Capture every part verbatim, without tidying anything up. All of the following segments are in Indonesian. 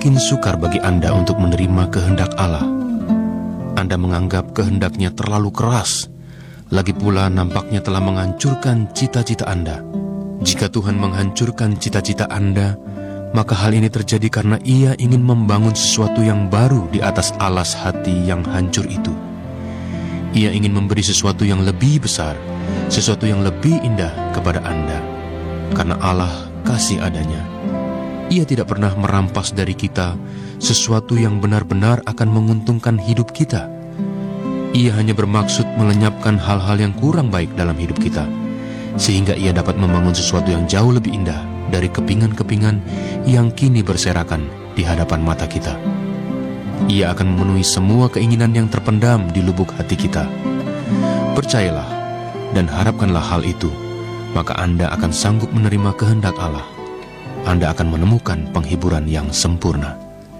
semakin sukar bagi Anda untuk menerima kehendak Allah. Anda menganggap kehendaknya terlalu keras, lagi pula nampaknya telah menghancurkan cita-cita Anda. Jika Tuhan menghancurkan cita-cita Anda, maka hal ini terjadi karena Ia ingin membangun sesuatu yang baru di atas alas hati yang hancur itu. Ia ingin memberi sesuatu yang lebih besar, sesuatu yang lebih indah kepada Anda. Karena Allah kasih adanya, Ia tidak pernah merampas dari kita sesuatu yang benar-benar akan menguntungkan hidup kita. Ia hanya bermaksud melenyapkan hal-hal yang kurang baik dalam hidup kita, sehingga Ia dapat membangun sesuatu yang jauh lebih indah dari kepingan-kepingan yang kini berserakan di hadapan mata kita. Ia akan memenuhi semua keinginan yang terpendam di lubuk hati kita. Percayalah dan harapkanlah hal itu, maka Anda akan sanggup menerima kehendak Allah. Anda akan menemukan penghiburan yang sempurna.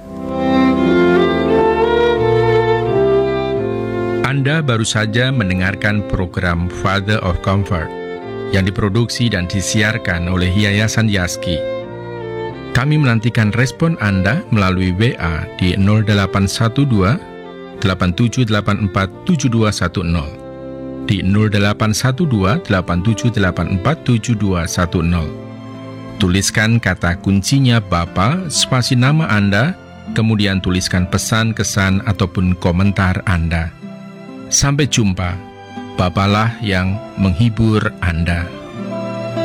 Anda baru saja mendengarkan program Father of Comfort yang diproduksi dan disiarkan oleh Yayasan Yaski. Kami menantikan respon Anda melalui W A di nol delapan satu dua, delapan tujuh delapan empat, tujuh dua satu nol, di nol delapan satu dua, delapan tujuh delapan empat, tujuh dua satu nol. Tuliskan kata kuncinya Bapa, spasi nama Anda, kemudian tuliskan pesan, kesan, ataupun komentar Anda. Sampai jumpa, Bapalah yang menghibur Anda.